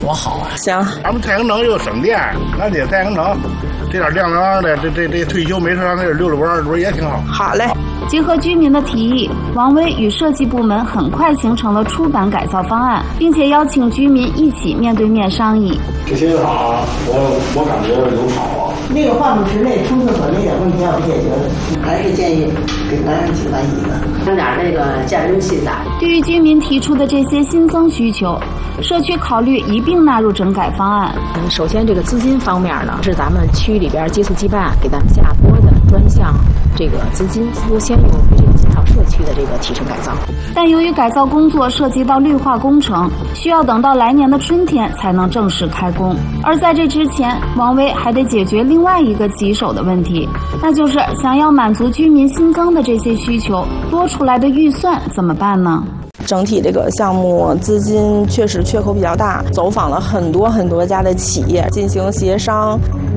多好啊！ 行， 咱们太阳能又省电，俺姐太阳能这点亮亮的，这退休没事上那溜溜弯，不是也挺好？ 好嘞。 结合居民的提议，王威与设计部门很快形成了初版改造方案，并且邀请居民一起面对面商议。 这些好，我感觉有好啊。 那个化粪池内冲厕所那点问题要解决的，还是建议给咱几个椅子， 整点那个健身器材。 对于居民提出的这些新增需求，社区考虑一并纳入整改方案。 首先，这个资金方面呢，是咱们区里边接触羁绊给咱们下拨的专项这个资金，优先用于这个金朝社区的这个提升改造。 但由于改造工作涉及到绿化工程，需要等到来年的春天才能正式开工。而在这之前，王威还得解决另外一个棘手的问题，那就是想要满足居民新增的这些需求，多出来的预算怎么办呢？ 整体这个项目资金确实缺口比较大，走访了很多家的企业进行协商。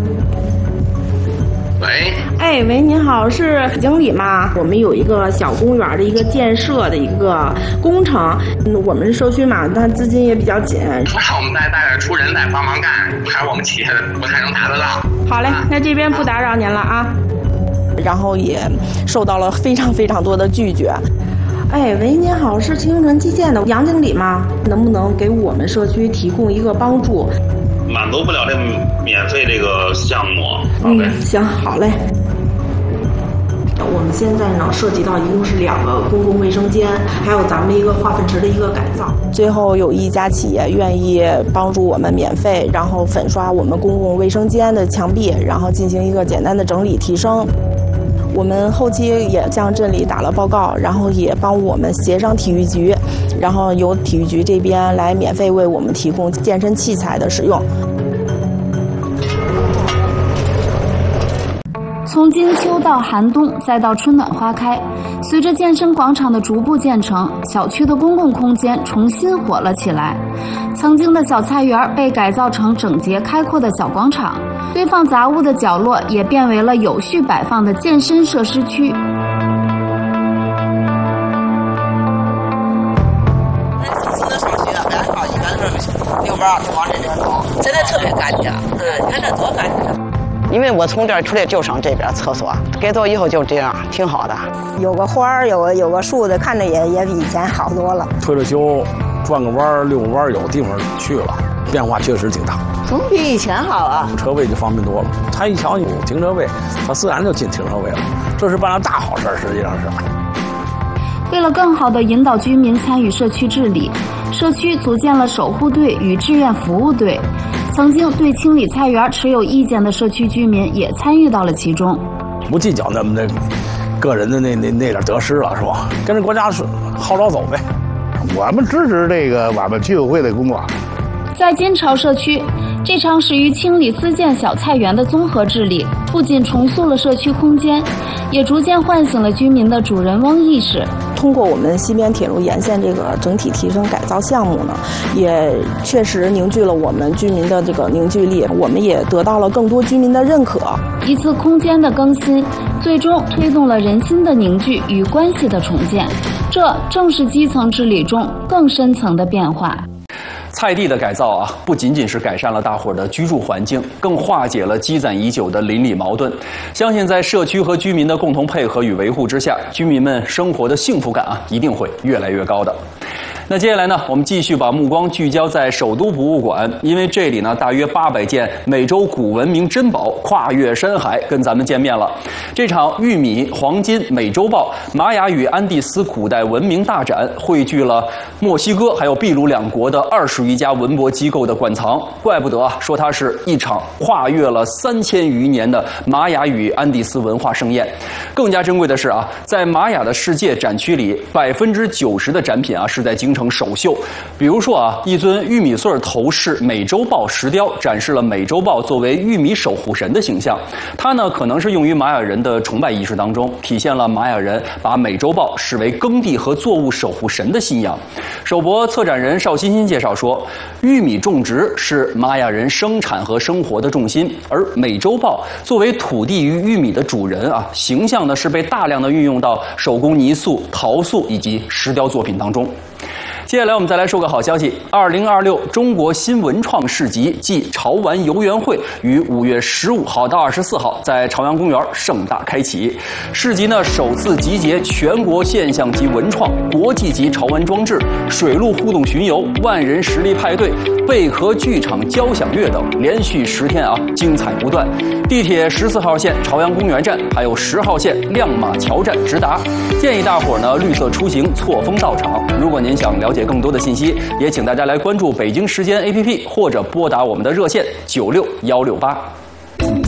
喂，喂，您好，是经理吗？我们有一个小公园的一个建设的一个工程，我们社区嘛，但资金也比较紧， 不让我们大概出人来帮忙干，还是我们企业不太能达得到。 好嘞，那这边不打扰您了啊。 然后也受到了非常多的拒绝。 哎，喂，您好，是青城基建的杨经理吗？能不能给我们社区提供一个帮助？ 满足不了这免费这个项目。 行，好嘞。我们现在呢涉及到一共是2个公共卫生间，还有咱们一个化粪池的一个改造。 最后有一家企业愿意帮助我们免费，然后粉刷我们公共卫生间的墙壁，然后进行一个简单的整理提升。我们后期也向镇里打了报告，然后也帮我们协商体育局，然后由体育局这边来免费为我们提供健身器材的使用。 从金秋到寒冬，再到春暖花开，随着健身广场的逐步建成，小区的公共空间重新活了起来。曾经的小菜园被改造成整洁开阔的小广场，堆放杂物的角落也变为了有序摆放的健身设施区。 这次的上学赶上一般是遛弯就往这边走，真的特别干净。你看这多干净。 因为我从这儿出来就上这边厕所，改造以后就这样，挺好的。 有个花儿，有个树的，看着也比以前好多了。 退了休，转个弯、遛个弯，有地方去了，变化确实挺大。 总比以前好啊。 车位就方便多了，他一瞧有停车位，他自然就进停车位了。这是办了大好事，实际上是。 为了更好地引导居民参与社区治理，社区组建了守护队与志愿服务队。曾经对清理菜园持有意见的社区居民也参与到了其中。 不计较那么的个人的那点得失了，是吧？跟着国家号召走呗。 我们支持这个我们居委会的工作。 在金朝社区，这场始于清理私建小菜园的综合治理，不仅重塑了社区空间，也逐渐唤醒了居民的主人翁意识。 通过我们西边铁路沿线这个整体提升改造项目呢，也确实凝聚了我们居民的这个凝聚力，我们也得到了更多居民的认可。 一次空间的更新，最终推动了人心的凝聚与关系的重建，这正是基层治理中更深层的变化。 菜地的改造啊，不仅仅是改善了大伙儿的居住环境，更化解了积攒已久的邻里矛盾。相信在社区和居民的共同配合与维护之下，居民们生活的幸福感啊，一定会越来越高的。那接下来呢，我们继续把目光聚焦在首都博物馆，因为这里呢，大约800件美洲古文明珍宝跨越山海跟咱们见面了。这场玉米、黄金、美洲豹、玛雅与安第斯古代文明大展，汇聚了墨西哥还有秘鲁2国的20余家文博机构的馆藏。怪不得啊，说它是一场跨越了3000余年的玛雅与安第斯文化盛宴。更加珍贵的是啊，在玛雅的世界展区里，90%的展品啊是在京城首秀。比如说啊，一尊玉米穗头饰美洲豹石雕展示了美洲豹作为玉米守护神的形象。它呢可能是用于玛雅人的崇拜仪式当中，体现了玛雅人把美洲豹视为耕地和作物守护神的信仰。首博策展人邵欣欣介绍说，玉米种植是玛雅人生产和生活的重心，而美洲豹作为土地与玉米的主人啊，形象呢是被大量的运用到手工泥塑、陶塑以及石雕作品当中。 接下来我们再来说个好消息：2026中国新文创市集暨潮玩游园会于5月15号到24号在朝阳公园盛大开启。市集呢首次集结全国现象级文创、国际级潮玩装置、水陆互动巡游、万人实力派对、贝壳剧场交响乐等，连续10天精彩不断。地铁14号线朝阳公园站，还有10号线亮马桥站直达。建议大伙呢绿色出行，错峰到场。如果您想了解更多的信息，也请大家来关注北京时间 APP 或者拨打我们的热线96-168。